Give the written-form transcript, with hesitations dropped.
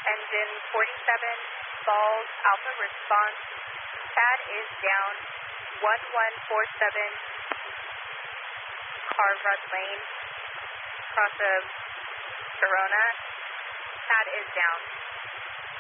Engine 47, Falls, Alpha response. Pad is down. 1147, Harvard Lane, cross of Corona. Pad is down.